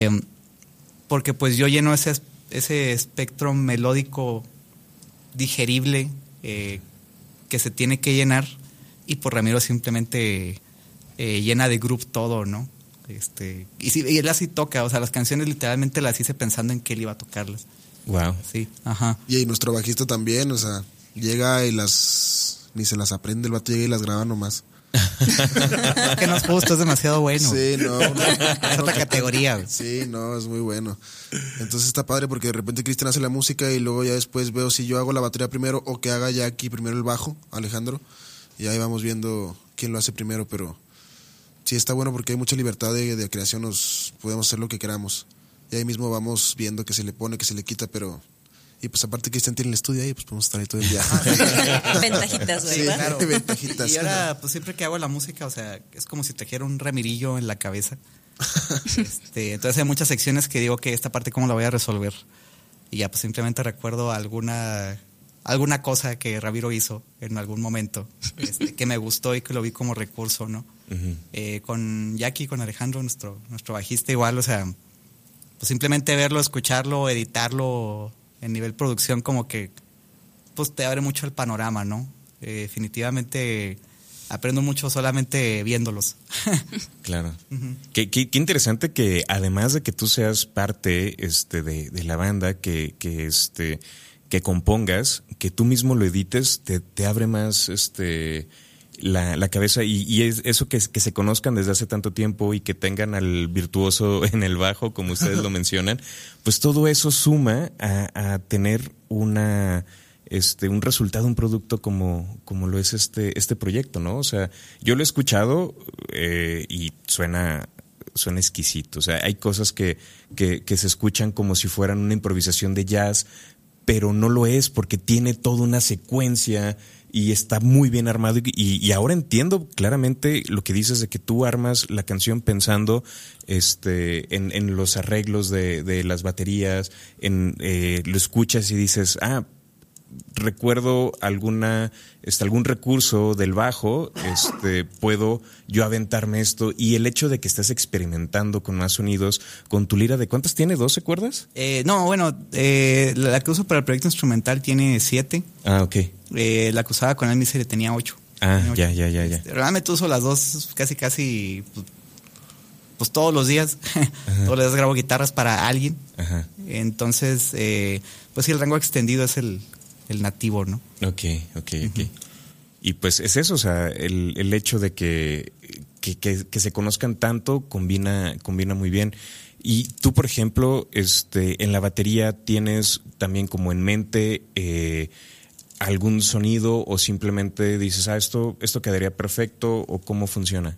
porque pues yo lleno ese espectro melódico digerible que se tiene que llenar, y pues Ramiro simplemente llena de groove todo, ¿no? Y él así toca, o sea, las canciones literalmente las hice pensando en que él iba a tocarlas. Wow. Sí, ajá. Y nuestro bajista también, o sea, llega y ni se las aprende, el vato llega y las graba nomás. Que no es justo, es demasiado bueno. Sí, no. Es otra categoría, güey. Sí, no, es muy bueno. Entonces está padre porque de repente Cristian hace la música y luego ya después veo si yo hago la batería primero o que haga Jackie primero el bajo, Alejandro. Y ahí vamos viendo quién lo hace primero, pero sí está bueno porque hay mucha libertad de creación, podemos hacer lo que queramos. Y ahí mismo vamos viendo que se le pone, que se le quita, pero... Y pues aparte Cristian tiene el estudio ahí, pues podemos estar ahí todo el día. Ventajitas, ¿verdad? Sí, claro. Ventajitas. Y ahora, pues siempre que hago la música, o sea, es como si trajera un ramirillo en la cabeza. Entonces hay muchas secciones que digo que esta parte cómo la voy a resolver. Y ya, pues simplemente recuerdo alguna cosa que Ramiro hizo en algún momento, que me gustó y que lo vi como recurso, ¿no? Uh-huh. Con Jackie, con Alejandro, nuestro bajista, igual, o sea, pues simplemente verlo, escucharlo, editarlo en nivel producción, como que pues te abre mucho el panorama, ¿no? Definitivamente aprendo mucho solamente viéndolos. Claro. Uh-huh. Qué interesante que además de que tú seas parte de la banda, que compongas, que tú mismo lo edites, te abre más la cabeza y es eso que se conozcan desde hace tanto tiempo y que tengan al virtuoso en el bajo, como ustedes lo mencionan, pues todo eso suma a tener un resultado, un producto como lo es este proyecto, ¿no? O sea, yo lo he escuchado y suena exquisito. O sea, hay cosas que se escuchan como si fueran una improvisación de jazz, pero no lo es porque tiene toda una secuencia y está muy bien armado y ahora entiendo claramente lo que dices de que tú armas la canción pensando en los arreglos de las baterías, lo escuchas y dices, recuerdo algún recurso del bajo, puedo yo aventarme esto, y el hecho de que estés experimentando con más sonidos, con tu lira, ¿de cuántas tiene? ¿12 cuerdas? No, bueno, la que uso para el proyecto instrumental tiene 7. Ah, ok. La que usaba con el Misery tenía 8. Ya. Realmente uso las dos casi pues todos los días. Todos los días grabo guitarras para alguien. Ajá. Entonces, pues sí, el rango extendido es el nativo, ¿no? Ok. Uh-huh. Y pues es eso, o sea, el hecho de que se conozcan tanto combina muy bien. Y tú, por ejemplo, en la batería tienes también como en mente algún sonido, o simplemente dices, esto quedaría perfecto, o cómo funciona.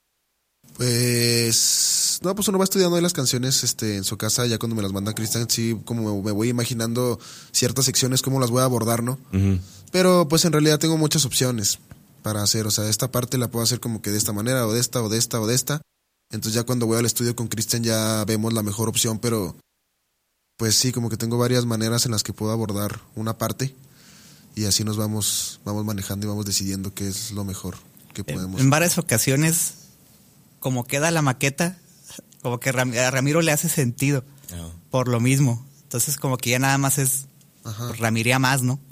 Pues uno va estudiando ahí las canciones en su casa, ya cuando me las manda Cristian, sí, como me voy imaginando ciertas secciones, cómo las voy a abordar, ¿no? Uh-huh. Pero pues en realidad tengo muchas opciones para hacer, o sea, esta parte la puedo hacer como que de esta manera, o de esta, o de esta, o de esta. Entonces ya cuando voy al estudio con Cristian ya vemos la mejor opción, pero pues sí, como que tengo varias maneras en las que puedo abordar una parte, y así nos vamos manejando y vamos decidiendo qué es lo mejor que podemos. En varias ocasiones, como queda la maqueta, como que a Ramiro le hace sentido por lo mismo. Entonces como que ya nada más es Ramiría más, ¿no?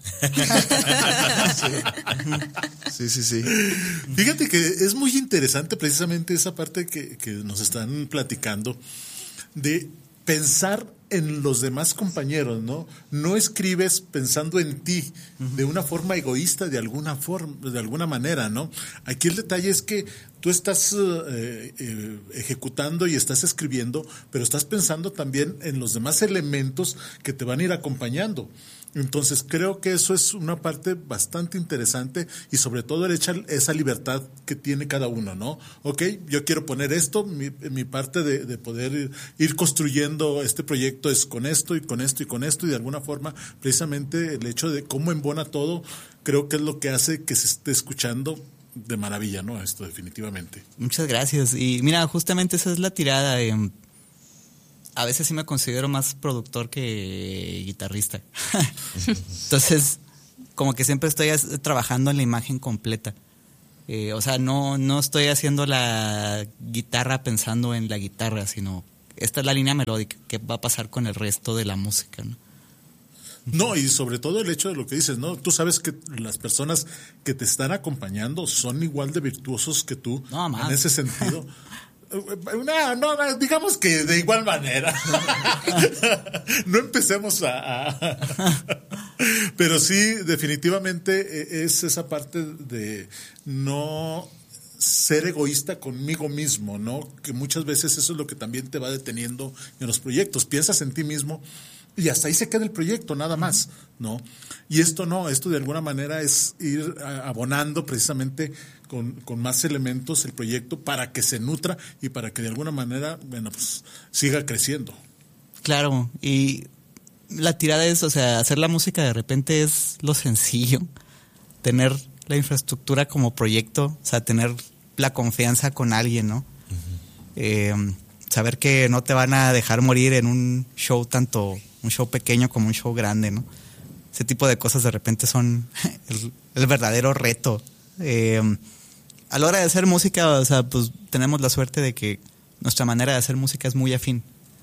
Sí. Fíjate que es muy interesante precisamente esa parte que nos están platicando de pensar en los demás compañeros, ¿no? No escribes pensando en ti de una forma egoísta, de alguna manera, ¿no? Aquí el detalle es que tú estás ejecutando y estás escribiendo, pero estás pensando también en los demás elementos que te van a ir acompañando. Entonces creo que eso es una parte bastante interesante, y sobre todo esa libertad que tiene cada uno, ¿no? Ok, yo quiero poner esto, mi parte de poder ir construyendo este proyecto es con esto y con esto y con esto, y de alguna forma precisamente el hecho de cómo embona todo, creo que es lo que hace que se esté escuchando de maravilla, ¿no? Esto definitivamente. Muchas gracias. Y mira, justamente esa es la tirada. A veces sí me considero más productor que guitarrista. Entonces, como que siempre estoy trabajando en la imagen completa. O sea, no estoy haciendo la guitarra pensando en la guitarra, sino esta es la línea melódica, ¿qué va a pasar con el resto de la música, ¿no? No, y sobre todo el hecho de lo que dices, ¿no? Tú sabes que las personas que te están acompañando son igual de virtuosos que tú, no, más. En ese sentido. No, digamos que de igual manera. No empecemos Pero sí, definitivamente es esa parte de no ser egoísta conmigo mismo, ¿no? Que muchas veces eso es lo que también te va deteniendo en los proyectos. Piensas en ti mismo y hasta ahí se queda el proyecto, nada más, ¿no? Y esto no, esto de alguna manera es ir abonando precisamente con más elementos el proyecto para que se nutra y para que de alguna manera, bueno, pues siga creciendo. Claro, y la tirada es, o sea, hacer la música de repente es lo sencillo, tener la infraestructura como proyecto, o sea, tener la confianza con alguien, ¿no? Uh-huh. Saber que no te van a dejar morir en un show, tanto un show pequeño como un show grande, ¿no? Ese tipo de cosas de repente son el verdadero reto. A la hora de hacer música, o sea, pues tenemos la suerte de que nuestra manera de hacer música es muy afín.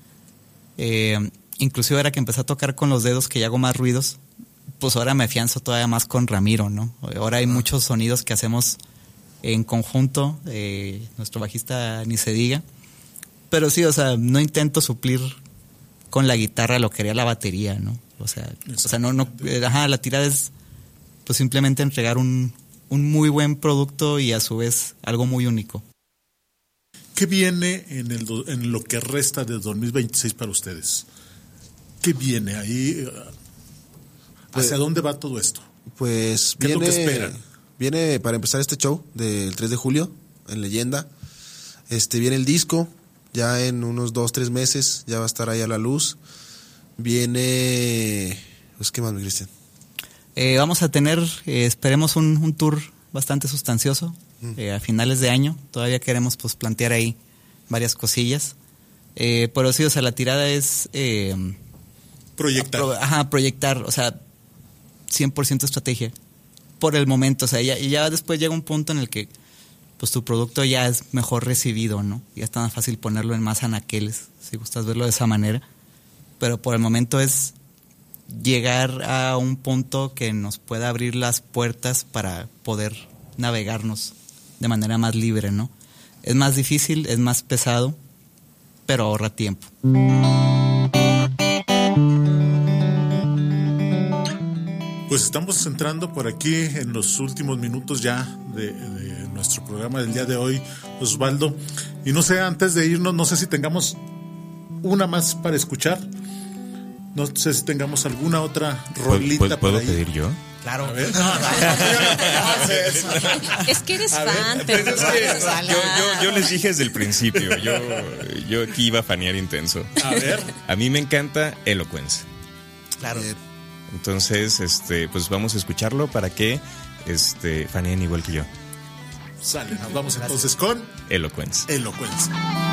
Inclusive ahora que empecé a tocar con los dedos, que ya hago más ruidos, pues ahora me afianzo todavía más con Ramiro, ¿no? Ahora hay muchos sonidos que hacemos en conjunto, nuestro bajista ni se diga. Pero sí, o sea, no intento suplir con la guitarra lo que haría la batería, ¿no? O sea la tirada es pues simplemente entregar un muy buen producto y a su vez algo muy único. ¿Qué viene en lo que resta de 2026 para ustedes? ¿Qué viene ahí? ¿Hacia dónde va todo esto? Pues ¿Qué es lo que esperan? Viene para empezar este show del 3 de julio en Leyenda. Viene el disco, ya en unos 2-3 meses ya va a estar ahí a la luz. Viene... Pues, ¿qué más, mi Cristian? Vamos a tener, esperemos un tour bastante sustancioso a finales de año. Todavía queremos pues plantear ahí varias cosillas. Pero sí, o sea, la tirada es... proyectar. Proyectar, o sea, 100% estrategia. Por el momento, o sea, ya después llega un punto en el que pues tu producto ya es mejor recibido, ¿no? Ya está más fácil ponerlo en más anaqueles, si gustas verlo de esa manera. Pero por el momento es llegar a un punto que nos pueda abrir las puertas para poder navegarnos de manera más libre, ¿no? Es más difícil, es más pesado, pero ahorra tiempo. Pues estamos entrando por aquí en los últimos minutos ya de nuestro programa del día de hoy, Osvaldo. Y no sé, antes de irnos, no sé si tengamos una más para escuchar. No sé si tengamos alguna otra rolita. ¿Puedo pedir yo? Claro. A ver. Es que eres fan, pero yo les dije desde el principio, yo aquí iba a fanear intenso. A ver. A mí me encanta Eloquence. Claro. Entonces, pues vamos a escucharlo para que faneen igual que yo. Sale, nos vamos entonces con Eloquence. Eloquence.